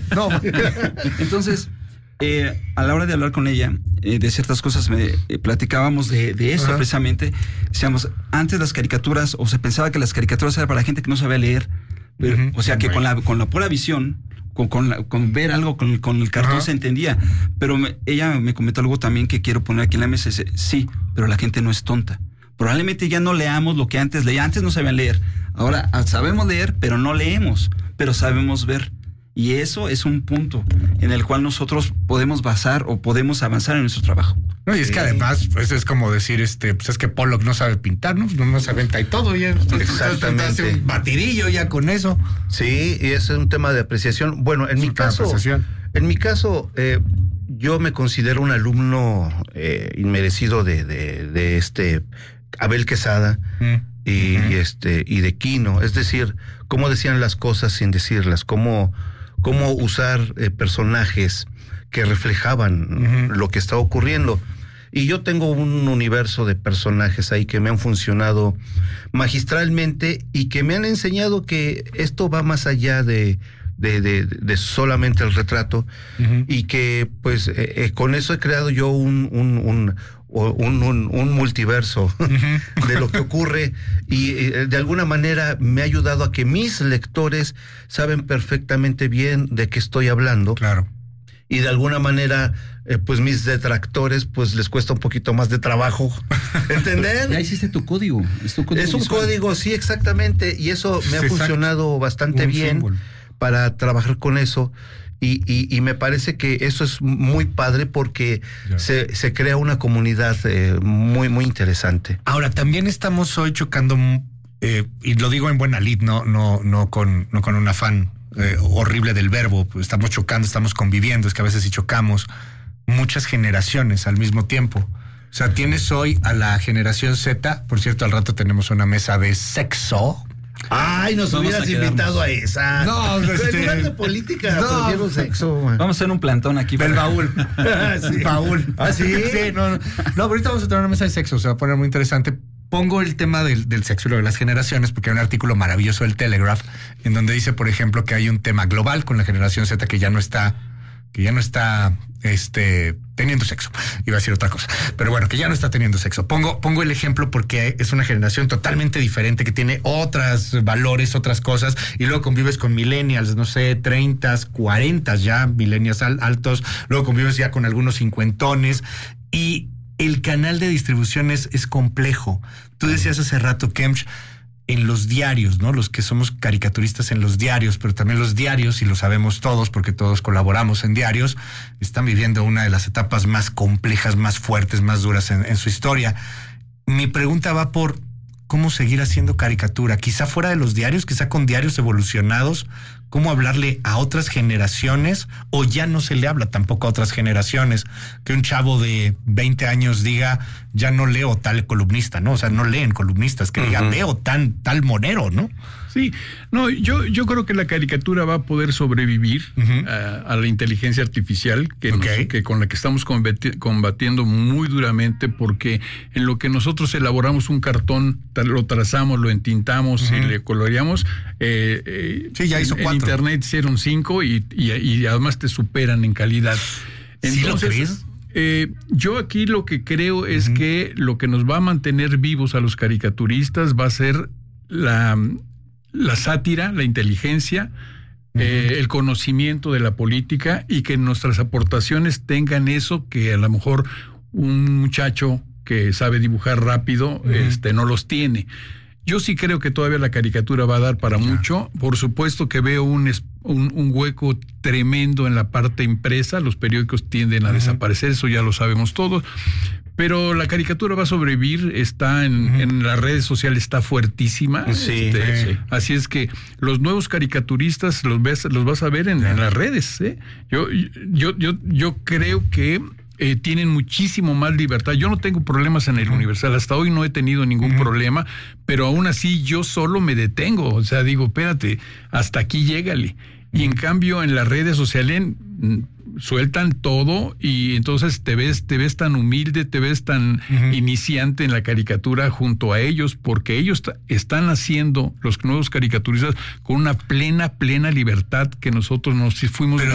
No. Entonces, a la hora de hablar con ella, de ciertas cosas, platicábamos de eso. Ajá. Precisamente. Decíamos, antes las caricaturas, o se pensaba que las caricaturas eran para gente que no sabía leer, pero, o sea, que con la pura visión, con ver algo con el cartón, se entendía. Pero ella me comentó algo también que quiero poner aquí en la mesa. Sí, pero la gente no es tonta. Probablemente ya no leamos lo que antes leía. Antes no sabían leer. Ahora sabemos leer, pero no leemos, pero sabemos ver. Y eso es un punto en el cual nosotros podemos basar o podemos avanzar en nuestro trabajo. No, y es que además, pues es como decir, pues es que Pollock no sabe pintar, ¿no? No se aventa y todo, ya. Exactamente. Hace un batidillo ya con eso. Sí, y ese es un tema de apreciación. Bueno, en mi caso, yo me considero un alumno inmerecido de Abel Quesada y de Quino. Es decir, cómo decían las cosas sin decirlas, cómo usar personajes que reflejaban lo que estaba ocurriendo. Y yo tengo un universo de personajes ahí que me han funcionado magistralmente y que me han enseñado que esto va más allá de solamente el retrato, y que pues con eso he creado yo un multiverso de lo que ocurre, y de alguna manera me ha ayudado a que mis lectores saben perfectamente bien de qué estoy hablando. Claro. Y de alguna manera, pues mis detractores, pues les cuesta un poquito más de trabajo entender. Ya hiciste tu código. Es un visual. Código, sí, exactamente. Y eso me ha funcionado bastante bien para trabajar con eso. Y me parece que eso es muy padre porque se crea una comunidad muy, muy interesante. Ahora, también estamos hoy chocando, y lo digo en buena lid, no con un afán horrible del verbo. Estamos chocando, estamos conviviendo, es que a veces sí chocamos muchas generaciones al mismo tiempo. O sea, tienes hoy a la generación Z, por cierto, al rato tenemos una mesa de sexo. Ay, nos hubieras invitado a esa. No, de política, no, sexo. Vamos a hacer un plantón aquí. El baúl. Sí. Baúl. ¿Ah, sí? Sí, no, ahorita vamos a tener una mesa de sexo, se va a poner muy interesante. Pongo el tema del sexo y lo de las generaciones porque hay un artículo maravilloso del Telegraph en donde dice, por ejemplo, que hay un tema global con la generación Z que ya no está teniendo sexo. Iba a decir otra cosa, pero bueno, que ya no está teniendo sexo. Pongo el ejemplo porque es una generación totalmente diferente que tiene otros valores, otras cosas, y luego convives con millennials, no sé, 30, 40 ya, millennials altos, luego convives ya con algunos cincuentones, y el canal de distribución es complejo. Tú decías hace rato, Kemch, en los diarios, ¿no? Los que somos caricaturistas en los diarios, pero también los diarios, y lo sabemos todos porque todos colaboramos en diarios, están viviendo una de las etapas más complejas, más fuertes, más duras en su historia. Mi pregunta va por cómo seguir haciendo caricatura, quizá fuera de los diarios, quizá con diarios evolucionados, cómo hablarle a otras generaciones, o ya no se le habla tampoco a otras generaciones, que un chavo de 20 años diga, ya no leo tal columnista, ¿no? O sea, no leen columnistas, que digan, veo tal monero, ¿no? Sí, no, yo creo que la caricatura va a poder sobrevivir a la inteligencia artificial que con la que estamos combatiendo muy duramente, porque en lo que nosotros elaboramos un cartón, lo trazamos, lo entintamos y le coloreamos, sí, ya hizo 4. En internet hicieron 5 y además te superan en calidad. Entonces, ¿sí lo crees? Yo aquí lo que creo es que lo que nos va a mantener vivos a los caricaturistas va a ser la sátira, la inteligencia, el conocimiento de la política, y que nuestras aportaciones tengan eso que a lo mejor un muchacho que sabe dibujar rápido no los tiene. Yo sí creo que todavía la caricatura va a dar para mucho. Por supuesto que veo un hueco tremendo en la parte impresa. Los periódicos tienden a desaparecer, eso ya lo sabemos todos. Pero la caricatura va a sobrevivir, está en las redes sociales, está fuertísima. Sí. Así es que los nuevos caricaturistas los vas a ver en las redes. Yo creo que tienen muchísimo más libertad. Yo no tengo problemas en el Universal, hasta hoy no he tenido ningún problema, pero aún así yo solo me detengo, o sea, digo, espérate, hasta aquí llégale. Y en cambio en las redes sociales sueltan todo, y entonces te ves tan humilde, te ves tan iniciante en la caricatura junto a ellos, porque ellos están haciendo, los nuevos caricaturistas, con una plena libertad que nosotros nos fuimos